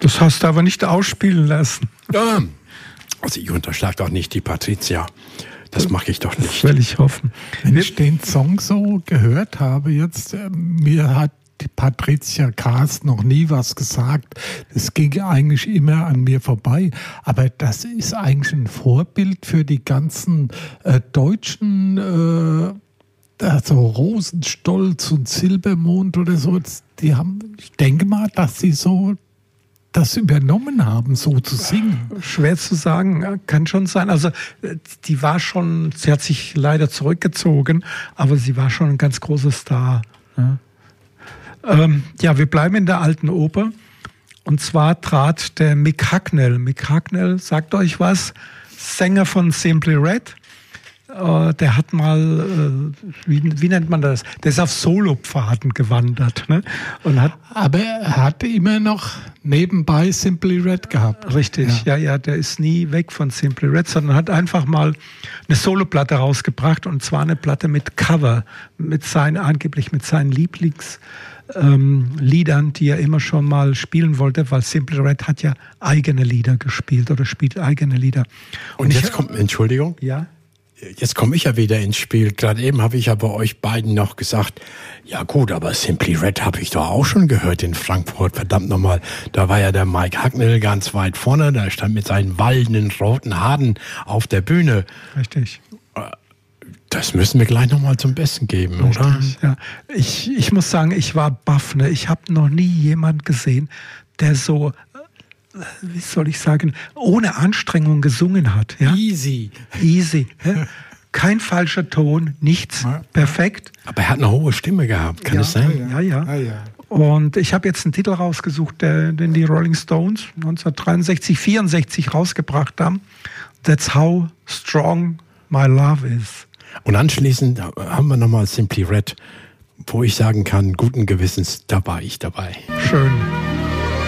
Das hast du aber nicht ausspielen lassen. Ja. Also ich unterschlage doch nicht die Patricia. Das mache ich doch nicht. Das will ich hoffen. Wenn ich den Song so gehört habe jetzt, mir hat die Patricia Kaas noch nie was gesagt. Das ging eigentlich immer an mir vorbei. Aber das ist eigentlich ein Vorbild für die ganzen deutschen, also Rosenstolz und Silbermond oder so. Die haben, ich denke mal, dass sie so das übernommen haben, so zu singen. Schwer zu sagen, kann schon sein. Also die war schon, sie hat sich leider zurückgezogen, aber sie war schon ein ganz großer Star. Ja, wir bleiben in der Alten Oper. Und zwar trat der Mick Hucknall. Mick Hucknall, sagt euch was, Sänger von Simply Red. Der hat mal, wie nennt man das? Der ist auf Solopfaden gewandert. Ne? Und aber er hatte immer noch nebenbei Simply Red gehabt. Richtig, ja, der ist nie weg von Simply Red, sondern hat einfach mal eine Soloplatte rausgebracht, und zwar eine Platte mit Cover, angeblich mit seinen Lieblingsliedern, die er immer schon mal spielen wollte, weil Simply Red hat ja eigene Lieder gespielt oder spielt eigene Lieder. Und jetzt kommt, Entschuldigung? Ja? Jetzt komme ich ja wieder ins Spiel. Gerade eben habe ich ja bei euch beiden noch gesagt, ja gut, aber Simply Red habe ich doch auch schon gehört in Frankfurt. Verdammt nochmal, da war ja der Mike Hucknall ganz weit vorne, da stand mit seinen wallenden roten Haaren auf der Bühne. Richtig. Das müssen wir gleich nochmal zum Besten geben, richtig, oder? Ja. Ich muss sagen, ich war baff. Ne? Ich habe noch nie jemanden gesehen, der so, wie soll ich sagen, ohne Anstrengung gesungen hat. Ja? Easy. Ja? Kein falscher Ton, nichts, perfekt. Aber er hat eine hohe Stimme gehabt, kann es sein? Ja. Und ich habe jetzt einen Titel rausgesucht, den die Rolling Stones 1963, 64 rausgebracht haben. That's how strong my love is. Und anschließend haben wir nochmal Simply Red, wo ich sagen kann, guten Gewissens, da war ich dabei. Schön.